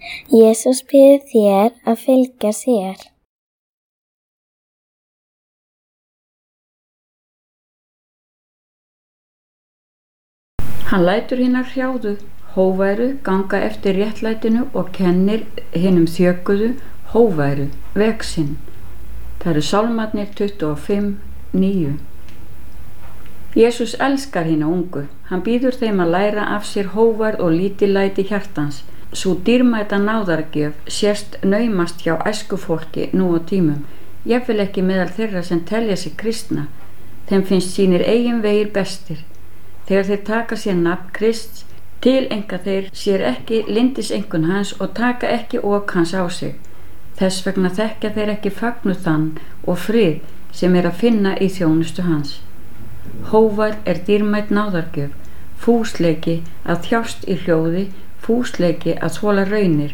Jesús biður þér að fylgja sér. Hann lætur hinar hrjáðu, hóværu ganga eftir réttlætinu og kennir hinum þjökuðu, hóværu veg sinn. Það eru Sálmarnir 25:9. Jesús elskar hina ungu. Hann býður þeim að læra af sér hóværð og lítillæti hjartans. Sú dýrmæta náðargjöf sést naumast hjá æskufólki nú á tímum, jafnvel ekki meðal þeirra sem telja sig kristna. Þeim finnst sínir eigin vegir bestir. Þegar þeir taka sér nafn Krists, tileinka þeir sér ekki lyndiseinkunn hans og taka ekki ok hans á sig. Þess vegna þekkja þeir ekki fögnuð þann og frið sem er að finna í þjónustu hans. Hóværð er dýrmæt náðargjöf, fúsleiki að þjást í hljóði, fúsleiki að þola raunir.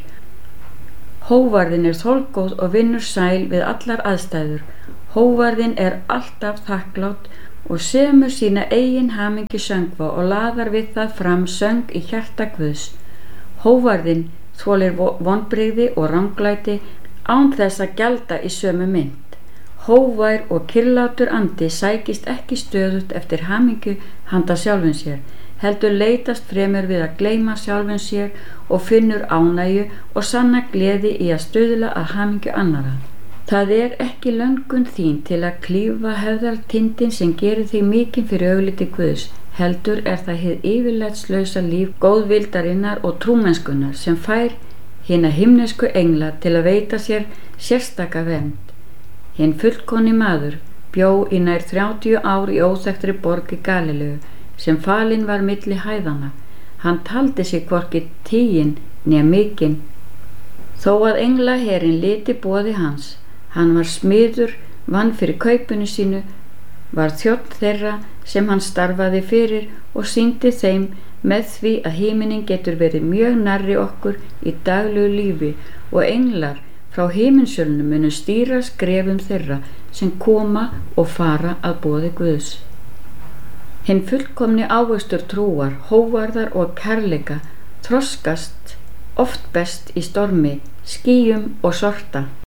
Hóværðin er þolgóð og vinnur sæl við allar aðstæður. Hóværðin er alltaf þakklátt og semur sína eigin hamingju söngva og laðar við það fram söng í hjarta Guðs. Hóværðin þolir vonbrigði og ranglæti án þess að gjalda í sömu mynt. Hóvær og kyrrlátur andi sækist ekki stöðugt eftir hamingju handa sjálfum sér, heldur leitast fremur við að gleyma sjálfum sér og finnur ánægju og sanna gleði í að stuðla að hamingju annarra. Það er ekki löngun þín til að klífa hefðartindin sem gerir þig mikinn fyrir augliti Guðs, heldur er það hið yfirlætslausa líf góðvildarinnar og trúmennskunnar sem fær hina himnesku engla til að veita sér sérstaka vernd. Hinn fullkomni maður bjó í nær 30 ár í óþekktri borg í Galileu sem falinn var milli hæðanna. Hann taldi sig hvorki tiginn né mikinn, þó að englaherinn liti boði hans. Hann var smiður, vann fyrir kaupinu sínu, var þjónn þeirra sem hann starfaði fyrir og sýndi þeim með því að himinin getur verið mjög nærri okkur í daglegu lífi og englar frá himinsjölnum munu stýra skrefum þeirra sem koma og fara að boði Guðs. Hinn fullkomni ávöxtur trúar, hóvarðar og kærleika þroskast oft best í stormi, skýjum og sorta.